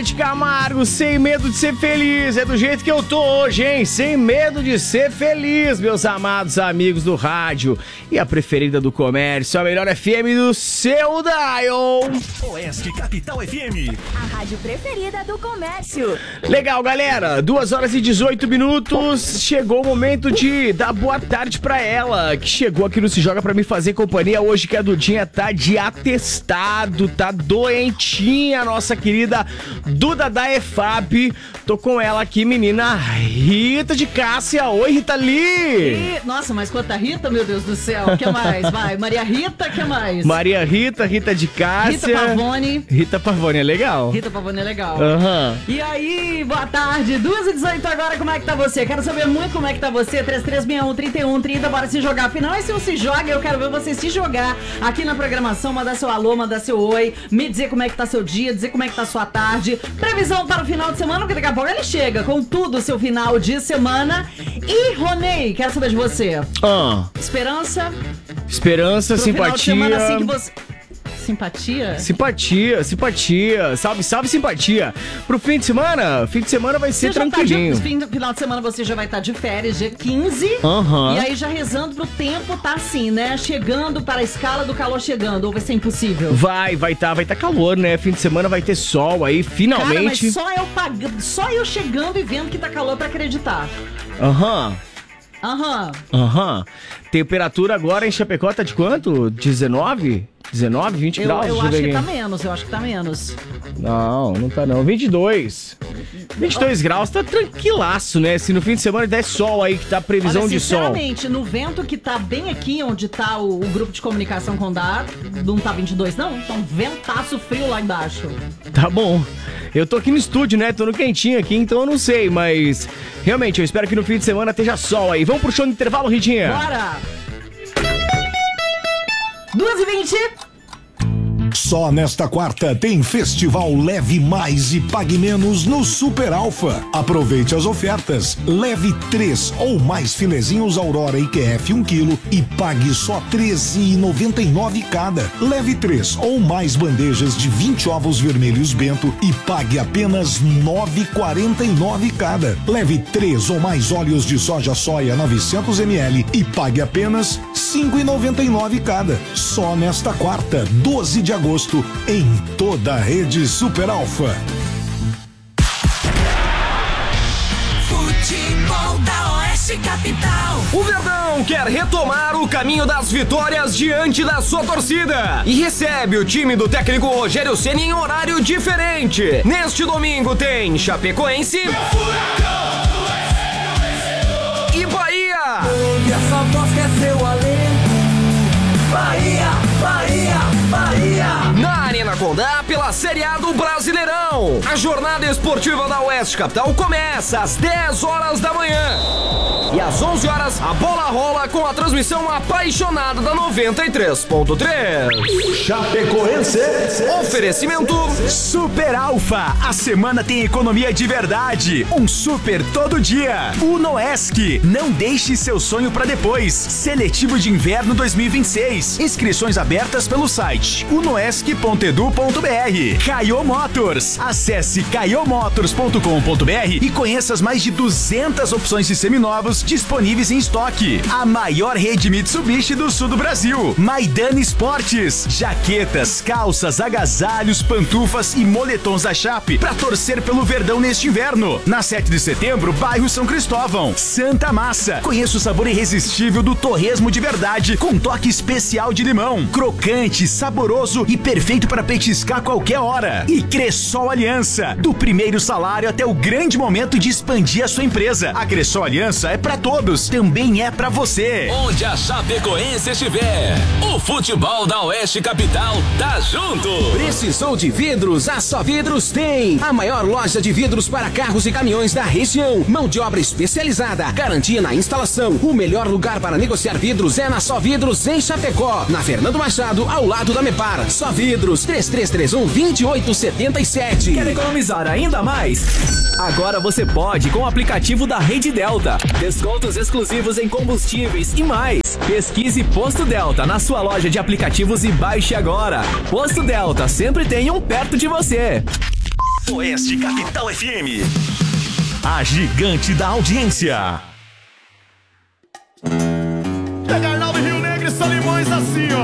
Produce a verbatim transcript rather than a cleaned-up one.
de Camargo, sem medo de ser feliz. É do jeito que eu tô hoje, hein? Sem medo de ser feliz, meus amados amigos do rádio. E a preferida do comércio, a melhor F M do seu dial. Oeste Capital F M. A rádio preferida do comércio. Legal, galera. duas horas e dezoito minutos. Chegou o momento de dar boa tarde pra ela, que chegou aqui no Se Joga pra me fazer companhia hoje, que a Dudinha tá de atestado, tá doentinha, nossa querida Duda da E F A P. Tô com ela aqui, menina Rita de Cássia. Oi, Rita Lee. E, nossa, mas quanta Rita, meu Deus do céu. O que mais? Vai, Maria Rita, o que mais? Maria Rita, Rita de Cássia. Rita Pavone. Rita Pavone, é legal. Rita Pavone é legal. Aham. Uhum. E aí, boa tarde, duas e dezoito agora, como é que tá você? Quero saber muito como é que tá você. Três três seis um, trinta e um trinta, bora se jogar. Afinal, esse um Se Joga, eu quero ver você se jogar aqui na programação, mandar seu alô, mandar seu oi, me dizer como é que tá seu dia, dizer como é que tá sua tarde. Previsão para o final de semana, porque daqui a pouco ele chega com tudo seu final de semana. E, Ronei, quero saber de você. Ah. Esperança. Esperança, pro simpatia. Final de semana, assim que você... Simpatia? Simpatia, simpatia. Salve, salve, simpatia. Pro fim de semana, fim de semana vai ser tranquilinho. Tá de, fim, final de semana você já vai estar tá de férias, dia quinze. Uhum. E aí já rezando pro tempo tá assim, né? Chegando para a escala do calor chegando. Ou vai ser impossível? Vai, vai tá, vai tá calor, né? Fim de semana vai ter sol aí, finalmente. Cara, mas só eu pagando, só eu chegando e vendo que tá calor pra acreditar. Aham. Uhum. Aham. Uhum. Aham. Uhum. Temperatura agora em Chapecó tá de quanto? dezenove? dezenove, vinte eu, graus? Eu Deixa acho eu que ver tá aqui. menos, eu acho que tá menos. Não, não tá não. vinte e dois. vinte e dois oh. graus, tá tranquilaço, né? Se no fim de semana der sol aí, que tá previsão Olha, de sol. Sinceramente, no vento que tá bem aqui, onde tá o, o grupo de comunicação com o Dá, não tá vinte e dois não, tá um ventaço frio lá embaixo. Tá bom. Eu tô aqui no estúdio, né? Tô no quentinho aqui, então eu não sei, mas... Realmente, eu espero que no fim de semana esteja sol aí. Vamos pro show de intervalo, Ritinha? Bora! duas e vinte. Só nesta quarta tem Festival Leve Mais e Pague Menos no Super Alfa. Aproveite as ofertas. Leve três ou mais filezinhos Aurora I Q F um quilo e pague só treze reais e noventa e nove centavos cada. Leve três ou mais bandejas de vinte ovos vermelhos Bento e pague apenas nove reais e quarenta e nove centavos cada. Leve três ou mais óleos de soja soia novecentos mililitros e pague apenas cinco reais e noventa e nove centavos cada. Só nesta quarta, doze de agosto. agosto em toda a rede Super Alfa. Futebol da Oeste Capital. O Verdão quer retomar o caminho das vitórias diante da sua torcida e recebe o time do técnico Rogério Ceni em horário diferente. Neste domingo tem Chapecoense e Bahia. Ouve essa voz que é seu alento. Bahia, Bahia, Bahia. Na Arena Condá, pela Série A do Brasileirão. A jornada esportiva da Oeste Capital começa às dez horas da manhã. E às onze horas, a bola rola com a transmissão apaixonada da noventa e três ponto três. Chapecoense. Oferecimento Super Alfa. A semana tem economia de verdade. Um super todo dia. Unoesc. Não deixe seu sonho para depois. Seletivo de Inverno dois mil e vinte e seis. Inscrições abertas pelo site unoesc ponto edu ponto br. Caio Motors. Acesse caio motors ponto com ponto br e conheça as mais de duzentas opções de seminovos disponíveis em estoque. A maior rede Mitsubishi do sul do Brasil. Maidana Esportes. Jaquetas, calças, agasalhos, pantufas e moletons da Chape para torcer pelo Verdão neste inverno. Na sete de setembro, bairro São Cristóvão. Santa Massa. Conheça o sabor irresistível do torresmo de verdade com toque especial de limão. Crocante, saboroso e perfeito para petiscar a qualquer hora. E Cressol Aliança. Do primeiro salário até o grande momento de expandir a sua empresa. A Cressol Aliança é para todos, também é para você. Onde a Chapecoense estiver, o futebol da Oeste Capital tá junto. Precisou de vidros? A Só Vidros tem. A maior loja de vidros para carros e caminhões da região. Mão de obra especializada, garantia na instalação. O melhor lugar para negociar vidros é na Só Vidros em Chapecó. Na Fernando Machado, ao lado da Mepar. Só Vidros, três três três um, dois oito sete sete. Quer economizar ainda mais? Agora você pode com o aplicativo da Rede Delta. Descontos exclusivos em combustíveis e mais. Pesquise Posto Delta na sua loja de aplicativos e baixe agora. Posto Delta, sempre tem um perto de você. Oeste Capital F M. A gigante da audiência. Pegar Rio Negro e Solimões assim, ó.